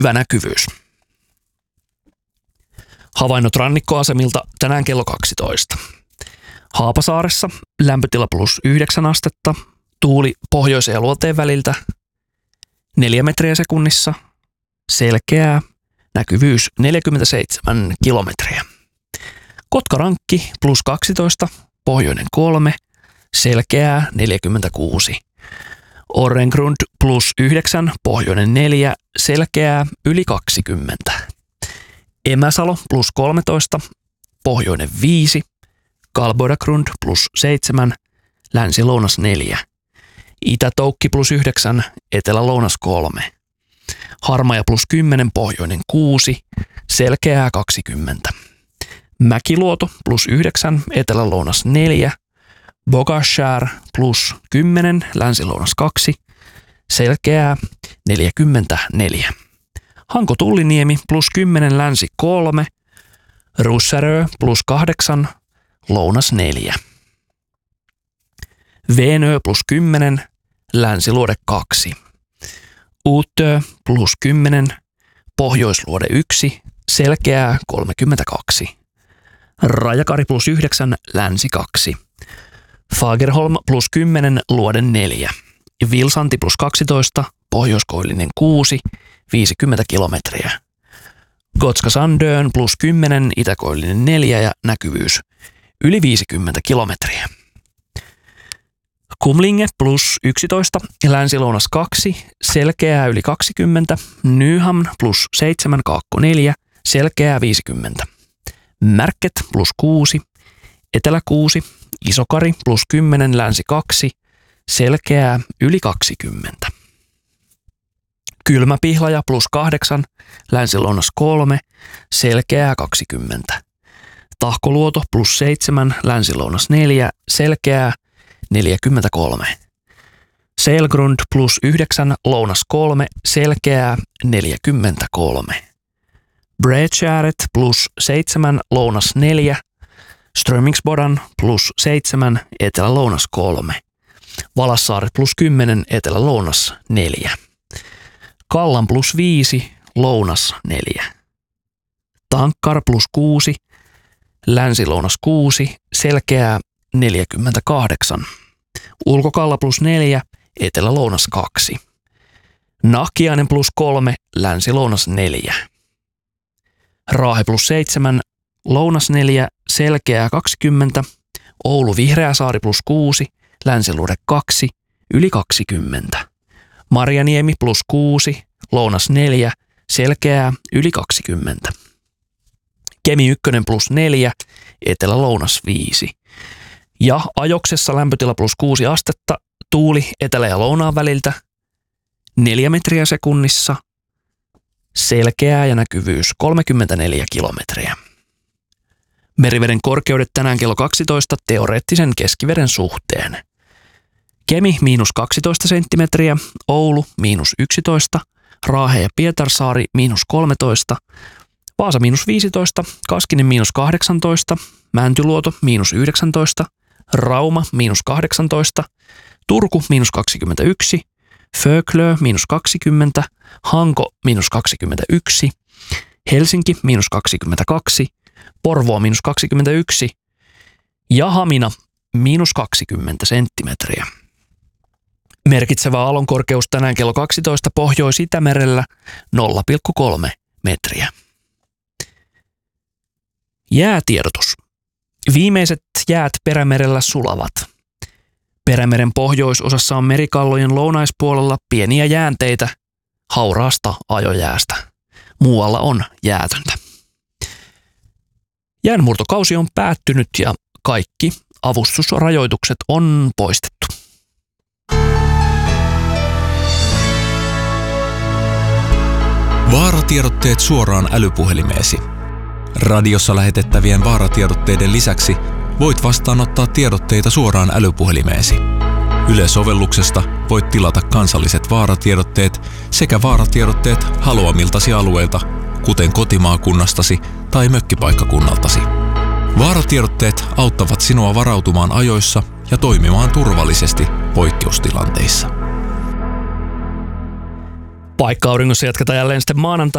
hyvä näkyvyys. Havainnot rannikkoasemilta tänään kello 12. Haapasaaressa lämpötila +9 astetta, tuuli pohjoisen ja luoteen väliltä 4 metriä sekunnissa, selkeää, näkyvyys 47 kilometriä. Kotkarankki +12, pohjoinen 3, selkeää 46. Orrengrund +9, pohjoinen 4, selkeää yli 20. Emäsalo +13, pohjoinen 5, Kalboidagrund +7, länsi-lounas 4. Itä-Toukki +9, etelä-lounas 3. Harmaja +10, pohjoinen 6, selkeää 20. Mäkiluoto +9, etelä-lounas 4. Bogashär +10, länsi-lounas 2, selkeää 44. Hanko-Tulliniemi +10, länsi 3. Russärö +8, lounas 4. Veenö +10, länsiluode 2. Uutö +10, pohjoisluode 1, selkeää 32. Rajakari +9, länsi 2. Fagerholm +10, luode 4. Vilsanti +12, pohjoiskoillinen 6, 50 kilometriä. Gotska Sandön +10, itäkoillinen 4 ja näkyvyys yli 50 kilometriä. Kumlinge +11, länsi-lounas 2, selkeää yli 20. Nyhamn +7, kaakko 4, selkeää 50. Märket +6, etelä 6, Isokari +10, länsi 2, selkeää yli 20. Kylmäpihlaja +8, länsi-lounas 3, selkeää 20. Tahkoluoto +7, länsi-lounas 4, selkeää 43. Selgrund +9, lounas 3, selkeää 43. Bredgäret +7, lounas 4. Strömingsbodan +7, etelä-lounas 3. Valassaaret +10, etelä-lounas 4. Kallan +5, lounas 4. Tankkar +6, länsi-lounas 6, selkeää 48. Ulkokalla +4, etelä-lounas 2. Nahkiainen +3, länsi-lounas 4. Raahe +7, lounas 4, selkeää 20. Oulu Vihreäsaari +6, länsiluode 2, yli 20. Marjaniemi +6, lounas 4, selkeää yli 20. Kemi 1 +4, etelä-lounas 5. Ja Ajoksessa lämpötila +6 astetta, tuuli etelä- ja lounaan väliltä 4 metriä sekunnissa, selkeää ja näkyvyys 34 kilometriä. Meriveden korkeudet tänään kello 12 teoreettisen keskiveden suhteen. Kemi -12 senttimetriä, Oulu -11, Raahe ja Pietarsaari -13, Vaasa -15, Kaskinen -18, Mäntyluoto -19, Rauma -18, Turku -21, Föglö -20, Hanko -21, Helsinki -22, Porvoo -21 ja Hamina -20 senttimetriä. Merkitsevä aallonkorkeus tänään kello 12 Pohjois-Itämerellä 0,3 metriä. Jäätiedotus. Viimeiset jäät Perämerellä sulavat. Perämeren pohjoisosassa on merikallojen lounaispuolella pieniä jäänteitä hauraasta ajojäästä. Muualla on jäätöntä. Jäänmurtokausi on päättynyt ja kaikki avustusrajoitukset on poistettu. Vaaratiedotteet suoraan älypuhelimeesi. Radiossa lähetettävien vaaratiedotteiden lisäksi voit vastaanottaa tiedotteita suoraan älypuhelimeesi. Yle-sovelluksesta voit tilata kansalliset vaaratiedotteet sekä vaaratiedotteet haluamiltasi alueilta, kuten kotimaakunnastasi tai mökkipaikkakunnaltasi. Vaaratiedotteet auttavat sinua varautumaan ajoissa ja toimimaan turvallisesti poikkeustilanteissa. Paikka-auringossa jatketaan jälleen sitten maanantaina.